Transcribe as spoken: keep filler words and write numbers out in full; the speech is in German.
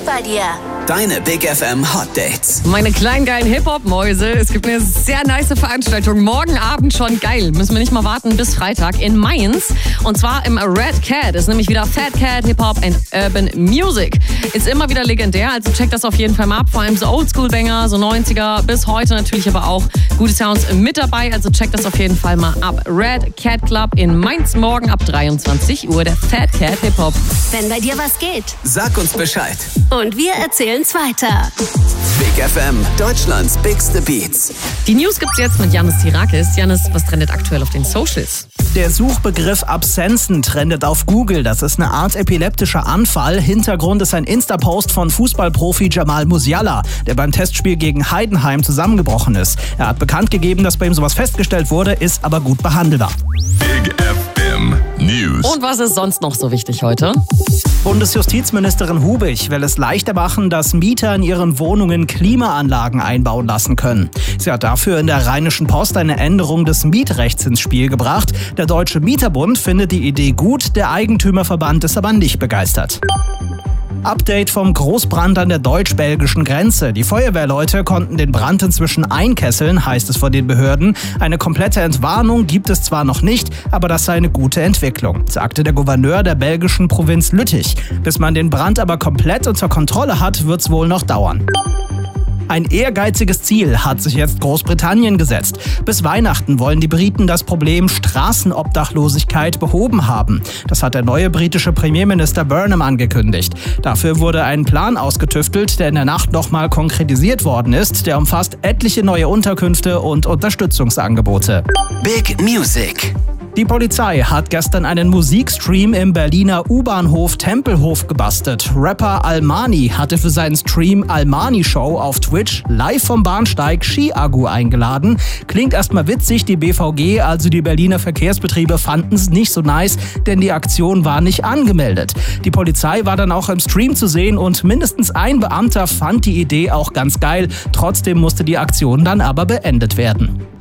bei dir. Deine Big F M Hot Dates. Meine kleinen geilen Hip-Hop-Mäuse. Es gibt eine sehr nice Veranstaltung. Morgen Abend schon geil. Müssen wir nicht mal warten bis Freitag in Mainz. Und zwar im Red Cat. Ist nämlich wieder Fat Cat, Hip-Hop and Urban Music. Ist immer wieder legendär. Also checkt das auf jeden Fall mal ab. Vor allem so Oldschool-Banger, so neunziger bis heute natürlich aber auch gute Sounds mit dabei. Also checkt das auf jeden Fall mal ab. Red Cat Club in Mainz morgen ab dreiundzwanzig Uhr. Der Fat Cat Hip-Hop. Wenn bei dir was geht. Sag uns Bescheid. Und wir erzählen's weiter. Big F M, Deutschlands bigste Beats. Die News gibt's jetzt mit Janis Tirakis. Janis, was trendet aktuell auf den Socials? Der Suchbegriff Absenzen trendet auf Google. Das ist eine Art epileptischer Anfall. Hintergrund ist ein Insta-Post von Fußballprofi Jamal Musiala, der beim Testspiel gegen Heidenheim zusammengebrochen ist. Er hat bekannt gegeben, dass bei ihm sowas festgestellt wurde, ist aber gut behandelbar. Big F M News. Und was ist sonst noch so wichtig heute? Bundesjustizministerin Hubich will es leichter machen, dass Mieter in ihren Wohnungen Klimaanlagen einbauen lassen können. Sie hat dafür in der Rheinischen Post eine Änderung des Mietrechts ins Spiel gebracht. Der Deutsche Mieterbund findet die Idee gut, der Eigentümerverband ist aber nicht begeistert. Update vom Großbrand an der deutsch-belgischen Grenze. Die Feuerwehrleute konnten den Brand inzwischen einkesseln, heißt es von den Behörden. Eine komplette Entwarnung gibt es zwar noch nicht, aber das sei eine gute Entwicklung, sagte der Gouverneur der belgischen Provinz Lüttich. Bis man den Brand aber komplett unter Kontrolle hat, wird es wohl noch dauern. Ein ehrgeiziges Ziel hat sich jetzt Großbritannien gesetzt. Bis Weihnachten wollen die Briten das Problem Straßenobdachlosigkeit behoben haben. Das hat der neue britische Premierminister Burnham angekündigt. Dafür wurde ein Plan ausgetüftelt, der in der Nacht nochmal konkretisiert worden ist. Der umfasst etliche neue Unterkünfte und Unterstützungsangebote. Big Music. Die Polizei hat gestern einen Musikstream im Berliner U-Bahnhof Tempelhof gebastelt. Rapper Almani hatte für seinen Stream Almani Show auf Twitch live vom Bahnsteig Ski-Agu eingeladen. Klingt erstmal witzig, die B V G, also die Berliner Verkehrsbetriebe, fanden es nicht so nice, denn die Aktion war nicht angemeldet. Die Polizei war dann auch im Stream zu sehen und mindestens ein Beamter fand die Idee auch ganz geil. Trotzdem musste die Aktion dann aber beendet werden.